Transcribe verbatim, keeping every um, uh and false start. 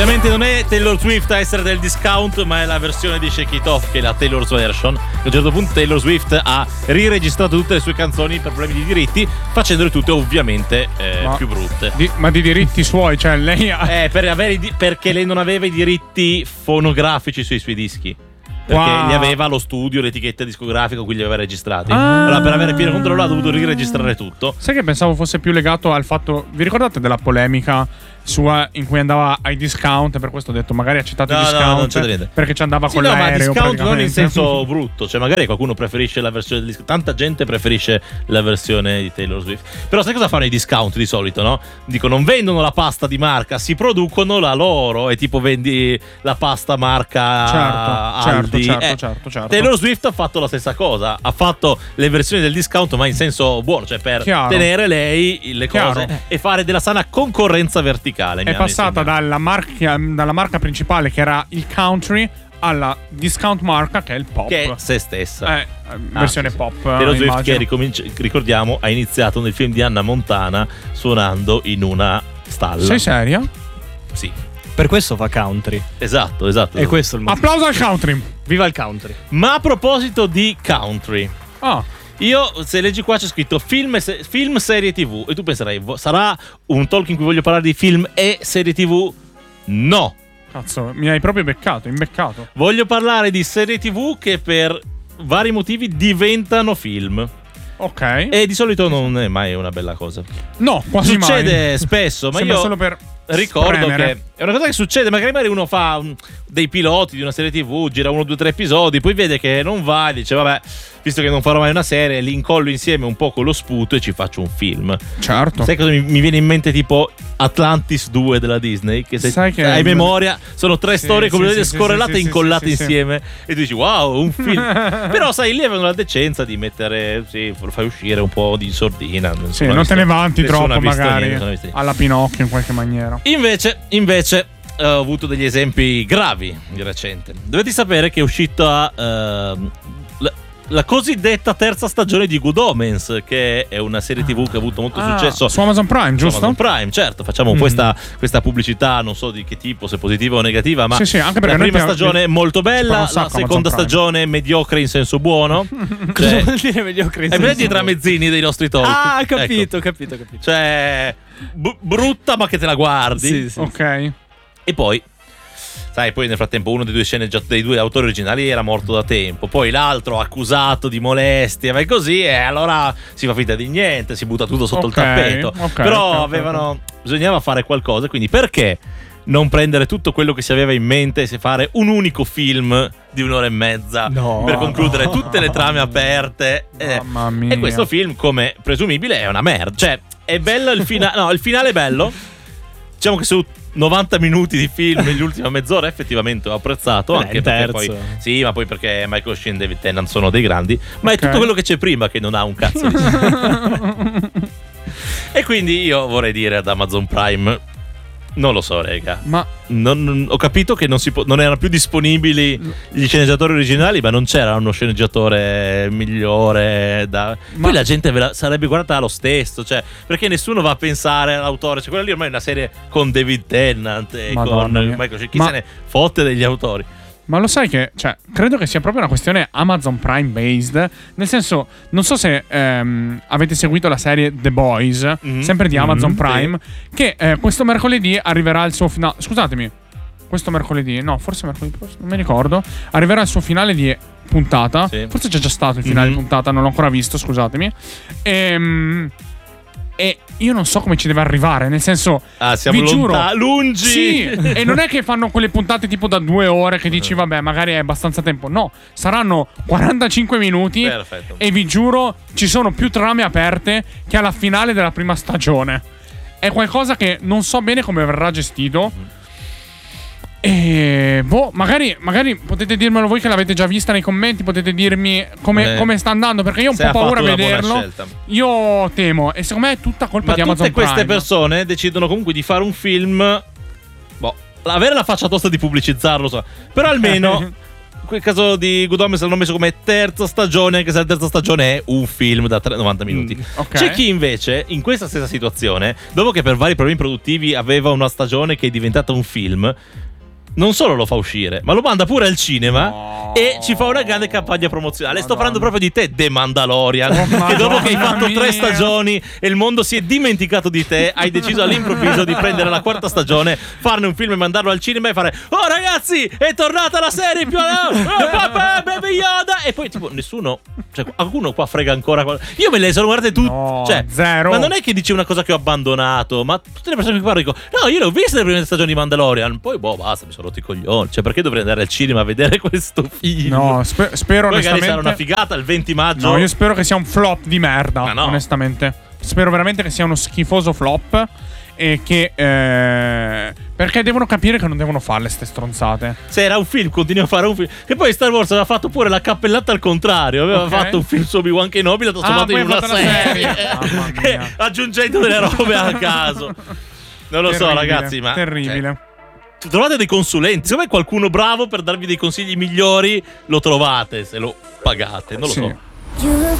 Ovviamente non è Taylor Swift a essere del discount, ma è la versione di Shake It Off, che è la Taylor's version. A un certo punto Taylor Swift ha riregistrato tutte le sue canzoni per problemi di diritti, facendole tutte ovviamente eh, più brutte. Di, ma di diritti suoi, cioè lei ha... Eh, per avere, perché lei non aveva i diritti fonografici sui suoi dischi. Perché wow. li aveva lo studio, l'etichetta discografica, cui li aveva registrati. Ah. Allora, per avere pieno controllo ha dovuto riregistrare tutto. Sai che pensavo fosse più legato al fatto. Vi ricordate della polemica sua in cui andava ai discount? Per questo ho detto magari ha citato no, i discount, no, non c'è da niente. perché ci andava sì, con no, l'aereo. Ma discount non in senso brutto. Cioè magari qualcuno preferisce la versione del discount. Tanta gente preferisce la versione di Taylor Swift. Però sai cosa fanno i discount di solito, no? Dico, non vendono la pasta di marca, si producono la loro. E tipo vendi la pasta marca certo, Aldi. certo, certo, eh, certo, certo. Taylor Swift ha fatto la stessa cosa. Ha fatto le versioni del discount, ma in senso buono, cioè per Chiaro. tenere lei le cose Chiaro. e fare della sana concorrenza verticale. È passata dalla marca, dalla marca principale, che era il country, alla discount marca, che è il pop, che è se stessa. Eh, versione ah, sì, pop. Sì. Taylor Swift, immagino. che ricominci- ricordiamo, ha iniziato nel film di Hannah Montana suonando in una stalla. Sei seria? Sì. Per questo fa country. Esatto, esatto. E questo è il motivo. Applauso al country. Viva il country. Ma a proposito di country, Ah. io, se leggi qua c'è scritto film, e se- film serie tv, e tu penserai, vo- sarà un talk in cui voglio parlare di film e serie tv? No. Cazzo, mi hai proprio beccato, imbeccato. Voglio parlare di serie tv che per vari motivi diventano film. Ok. E di solito non è mai una bella cosa. No, quasi mai. Succede spesso, ma Sembra io solo per ricordo spremere. che è una cosa che succede. Magari uno fa um, dei piloti di una serie tv, gira uno, due, tre episodi, poi vede che non va e dice vabbè, visto che non farò mai una serie, li incollo insieme un po' con lo sputo e ci faccio un film. Certo. Sai cosa mi, mi viene in mente? Tipo Atlantis due della Disney, che se Sai che- hai memoria sono tre Sì, storie sì, completamente sì, sì, scorrelate sì, e sì, incollate sì, sì, insieme e tu dici wow, un film. Però sai, lì avevano la decenza di mettere, sì, lo fai uscire un po' di sordina. Sì, non te ne vanti troppo, magari. Niente, alla Pinocchio in qualche maniera. Invece, invece eh, ho avuto degli esempi gravi di recente. Dovete sapere che è uscita eh, la, la cosiddetta terza stagione di Good Omens, che è una serie tv che ha avuto molto Ah, successo su Amazon Prime, giusto? Amazon Prime, certo. Facciamo Mm. questa, questa pubblicità, non so di che tipo, se positiva o negativa, ma Sì, sì, anche perché la noi prima abbiamo- stagione è molto ci parla bella, un la sacco seconda Amazon Prime. stagione mediocre in senso buono. Cosa Cioè, vuol dire mediocre? in hai presente i senso- tramezzini dei nostri talk? Ah, capito, Ecco. capito, capito. Cioè, b- brutta ma che te la guardi. Sì, sì. Ok. E poi, sai, poi nel frattempo uno dei due sceneggiatori, dei due autori originali era morto da tempo. Poi l'altro accusato di molestia e così, e allora si fa finta di niente, si butta tutto sotto Ok, il tappeto. ok, Però ok, ok. avevano, bisognava fare qualcosa, quindi perché non prendere tutto quello che si aveva in mente e fare un unico film di un'ora e mezza No. per concludere tutte le trame aperte? Eh, Mamma mia. e questo film, come presumibile, è una merda. Cioè, è bello il finale. No, il finale è bello. Diciamo che su novanta minuti di film, l'ultima mezz'ora effettivamente ho apprezzato. Beh, Anche il perché terzo. poi, sì, ma poi perché Michael Sheen e David Tennant sono dei grandi. Ma Ok. è tutto quello che c'è prima che non ha un cazzo di E quindi io vorrei dire ad Amazon Prime, non lo so, rega. Ma Non- non- ho capito che non, si può- non erano più disponibili gli sceneggiatori originali, ma non c'era uno sceneggiatore migliore da... Ma- Poi la gente ve la sarebbe guardata lo stesso, cioè, perché nessuno va a pensare all'autore. Cioè, quella lì ormai è una serie con David Tennant e Madonna con mia. Michael Sheen. Chi Ma- se ne fotte degli autori? Ma lo sai che, cioè, credo che sia proprio una questione Amazon Prime based. Nel senso, non so se ehm, avete seguito la serie The Boys, Mhm. sempre di Amazon Mhm, Prime, che eh, questo mercoledì arriverà il suo finale. Scusatemi, questo mercoledì, no, forse mercoledì prossimo, non mi ricordo. Arriverà il suo finale di puntata. Sì. Forse c'è già stato il finale Mhm. di puntata, non l'ho ancora visto, scusatemi. Ehm. E io non so come ci deve arrivare, nel senso, Ah, siamo vi giuro, lonta- lungi. Sì, e non è che fanno quelle puntate tipo da due ore che dici vabbè, magari è abbastanza tempo. No, saranno quarantacinque minuti. Perfetto. E vi giuro, ci sono più trame aperte che alla finale della prima stagione. È qualcosa che non so bene come verrà gestito. E boh, magari, magari potete dirmelo voi che l'avete già vista nei commenti. Potete dirmi come, Eh, come sta andando, perché io ho un se po' ha paura a fatto una buona vederlo. scelta. Io temo, e secondo me è tutta colpa Ma di tutte Amazon queste Prime. persone decidono comunque di fare un film. Boh, avere la faccia tosta di pubblicizzarlo, so. Però almeno quel caso di Good Omens l'hanno messo come terza stagione, anche se la terza stagione è un film da novanta minuti. Mm, okay. C'è chi invece, in questa stessa situazione, dopo che per vari problemi produttivi aveva una stagione che è diventata un film, non solo lo fa uscire, ma lo manda pure al cinema no. e ci fa una grande campagna promozionale. Sto parlando proprio di te, The Mandalorian, oh, che dopo che hai fatto mia. tre stagioni e il mondo si è dimenticato di te, hai deciso all'improvviso di prendere la quarta stagione, farne un film e mandarlo al cinema e fare: oh ragazzi, è tornata la serie più oh, papà, Baby Yoda. E poi tipo nessuno, cioè qualcuno qua frega ancora. Io me le sono guardate tutte, no, cioè, zero. ma non è che dici una cosa che ho abbandonato, ma tutte le persone che parlo dico: no, io le ho viste le prime stagioni di Mandalorian, poi boh, basta, mi sono rotti i coglioni. Cioè, perché dovrei andare al cinema a vedere questo film? No, spe- spero poi onestamente. Magari sarà una figata il venti maggio. No, io spero che sia un flop di merda. Ma no. Onestamente, spero veramente che sia uno schifoso flop. E che eh, perché devono capire che non devono farle ste stronzate. Se era un film, continua a fare un film. Che poi Star Wars aveva fatto pure la cappellata al contrario. Aveva okay. fatto un film su Obi-Wan Kenobi, l'ha trasformato ah, in una serie, serie. aggiungendo delle robe a caso. Non lo terribile, so, ragazzi, ma terribile. Cioè, trovate dei consulenti. Secondo me qualcuno bravo per darvi dei consigli migliori lo trovate, se lo pagate. Non lo sì. so.